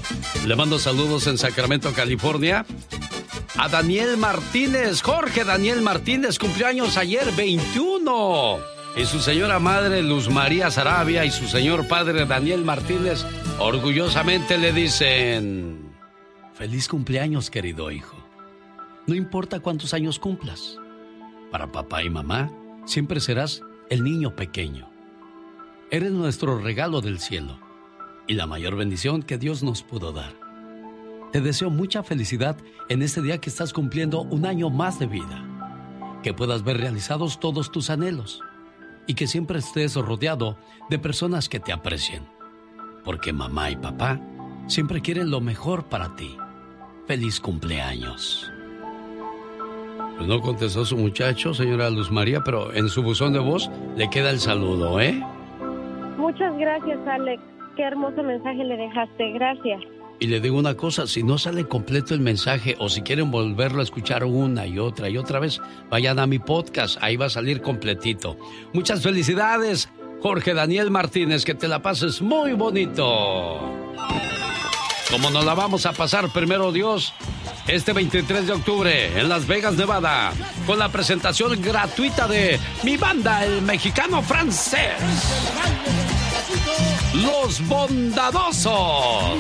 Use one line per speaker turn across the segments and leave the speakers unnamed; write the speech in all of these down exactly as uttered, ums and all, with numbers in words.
Le mando saludos en Sacramento, California, a Daniel Martínez. Jorge Daniel Martínez cumplió años ayer, veintiuno. Y su señora madre, Luz María Sarabia, y su señor padre, Daniel Martínez, orgullosamente le dicen: feliz cumpleaños, querido hijo. No importa cuántos años cumplas, para papá y mamá siempre serás el niño pequeño. Eres nuestro regalo del cielo y la mayor bendición que Dios nos pudo dar. Te deseo mucha felicidad en este día que estás cumpliendo un año más de vida. Que puedas ver realizados todos tus anhelos y que siempre estés rodeado de personas que te aprecien. Porque mamá y papá siempre quieren lo mejor para ti. Feliz cumpleaños. Pues no contestó su muchacho, señora Luz María, pero en su buzón de voz le queda el saludo, ¿eh?
Muchas gracias, Alex. Qué hermoso mensaje le dejaste. Gracias.
Y le digo una cosa, si no sale completo el mensaje o si quieren volverlo a escuchar una y otra y otra vez, vayan a mi podcast, ahí va a salir completito. Muchas felicidades, Jorge Daniel Martínez, que te la pases muy bonito. Como nos la vamos a pasar, primero Dios, este veintitrés de octubre en Las Vegas, Nevada, con la presentación gratuita de mi banda, el Mexicano Francés, Los Bondadosos.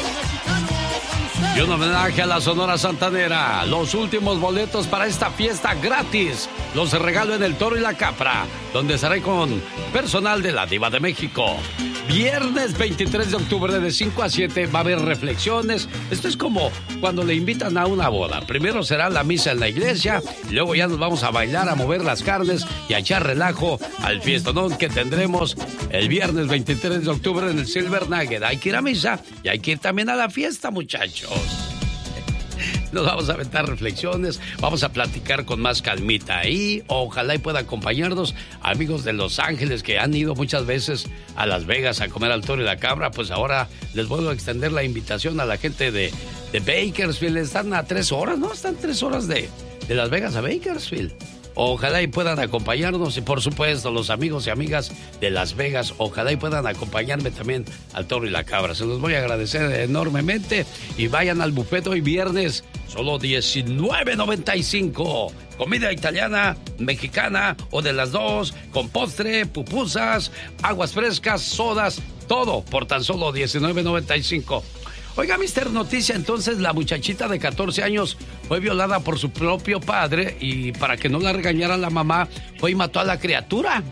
Y un homenaje a la Sonora Santanera. Los últimos boletos para esta fiesta gratis los regalo en El Toro y la Capra, donde estaré con personal de la Diva de México. Viernes veintitrés de octubre de cinco a siete va a haber reflexiones. Esto es como cuando le invitan a una boda. Primero será la misa en la iglesia, y luego ya nos vamos a bailar, a mover las carnes y a echar relajo al fiestonón que tendremos el viernes veintitrés de octubre en el Silver Nugget. Hay que ir a misa y hay que ir también a la fiesta, muchachos. Nos vamos a aventar reflexiones, vamos a platicar con más calmita ahí. Ojalá y pueda acompañarnos amigos de Los Ángeles que han ido muchas veces a Las Vegas a comer al Toro y la Cabra. Pues ahora les vuelvo a extender la invitación a la gente de, de Bakersfield. Están a tres horas, ¿no? Están tres horas de, de Las Vegas a Bakersfield. Ojalá y puedan acompañarnos, y por supuesto los amigos y amigas de Las Vegas, ojalá y puedan acompañarme también al Toro y la Cabra. Se los voy a agradecer enormemente, y vayan al buffet hoy viernes, solo diecinueve noventa y cinco. Comida italiana, mexicana o de las dos, con postre, pupusas, aguas frescas, sodas, todo por tan solo diecinueve noventa y cinco. Oiga, mister Noticia, entonces la muchachita de catorce años fue violada por su propio padre, y para que no la regañara la mamá, fue y mató a la criatura.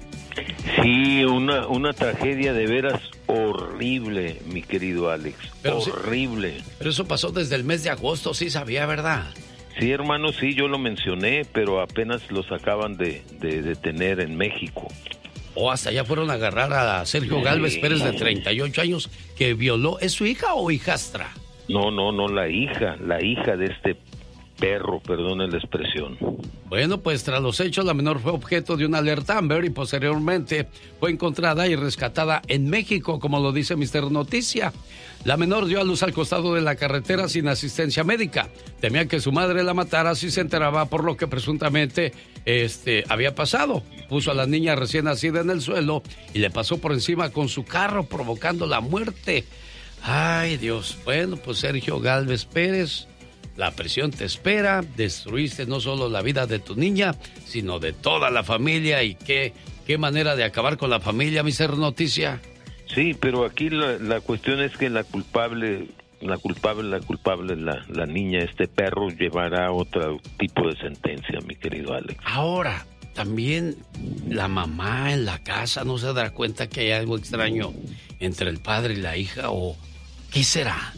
Sí, una, una tragedia de veras horrible, mi querido Alex. Pero horrible.
Sí, pero eso pasó desde el mes de agosto, sí sabía, ¿verdad?
Sí, hermano, sí, yo lo mencioné, pero apenas los acaban de, de detener en México.
O oh, hasta allá fueron a agarrar a Sergio Gálvez Pérez, de treinta y ocho años, que violó. ¿Es su hija o hijastra?
No, no, no, la hija, la hija de este perro, perdone la expresión.
Bueno, pues tras los hechos, la menor fue objeto de una alerta Amber y posteriormente fue encontrada y rescatada en México, como lo dice mister Noticia. La menor dio a luz al costado de la carretera sin asistencia médica. Temía que su madre la matara si se enteraba por lo que presuntamente este, había pasado. Puso a la niña recién nacida en el suelo y le pasó por encima con su carro, provocando la muerte. Ay, Dios. Bueno, pues Sergio Gálvez Pérez, la prisión te espera. Destruiste no solo la vida de tu niña, sino de toda la familia. Y qué, qué manera de acabar con la familia, mister Noticia.
Sí, pero aquí la, la cuestión es que la culpable, la culpable, la culpable, la, la niña, este perro, llevará otro tipo de sentencia, mi querido Alex.
Ahora, también la mamá en la casa no se dará cuenta que hay algo extraño entre el padre y la hija, o ¿qué será?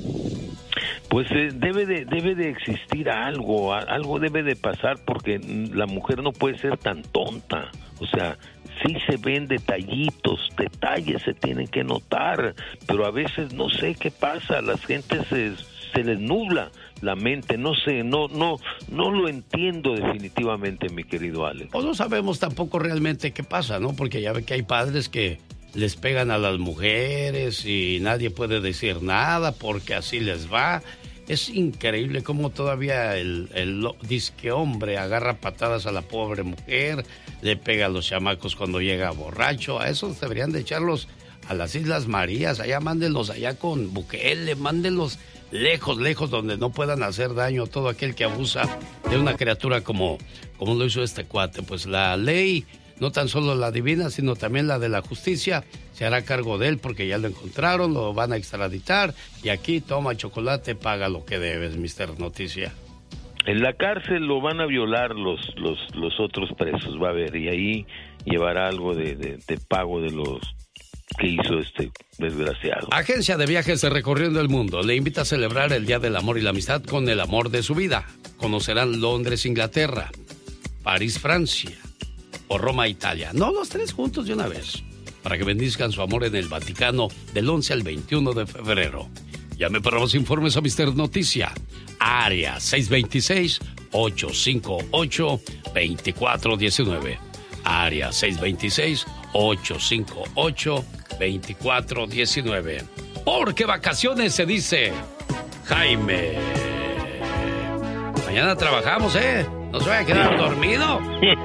Pues eh, debe de debe de existir algo, algo debe de pasar, porque la mujer no puede ser tan tonta. O sea, sí se ven detallitos, detalles se tienen que notar, pero a veces no sé qué pasa, a las gentes se, se les nubla la mente, no sé, no no no lo entiendo definitivamente, mi querido Alex.
O no sabemos tampoco realmente qué pasa, ¿no? Porque ya ve que hay padres que les pegan a las mujeres y nadie puede decir nada porque así les va. Es increíble cómo todavía el, el disque hombre agarra patadas a la pobre mujer, le pega a los chamacos cuando llega borracho. A esos deberían de echarlos a las Islas Marías, allá mándenlos allá con Bukele, mándenlos lejos, lejos, donde no puedan hacer daño a todo aquel que abusa de una criatura como, como lo hizo este cuate. Pues la ley, no tan solo la divina, sino también la de la justicia, se hará cargo de él porque ya lo encontraron, lo van a extraditar y aquí toma chocolate, paga lo que debes, mister Noticia.
En la cárcel lo van a violar los los los otros presos, va a ver, y ahí llevará algo de, de, de pago de los que hizo este desgraciado.
Agencia de Viajes Recorriendo el Mundo le invita a celebrar el Día del Amor y la Amistad con el amor de su vida. Conocerán Londres, Inglaterra, París, Francia o Roma, Italia. No, los tres juntos de una vez, para que bendizcan su amor en el Vaticano del once al veintiuno de febrero. Llame para los informes a mister Noticia, área seis dos seis, ocho cinco ocho, dos cuatro uno nueve. Área seis dos seis, ocho cinco ocho, dos cuatro uno nueve. Porque vacaciones se dice Jaime. Mañana trabajamos, ¿eh? No se vaya a quedar dormido.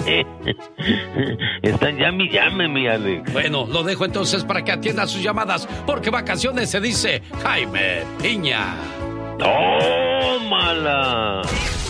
Están llame y llame, mi Alex.
Bueno, lo dejo entonces para que atienda sus llamadas, porque vacaciones se dice Jaime Piña.
¡Tómala!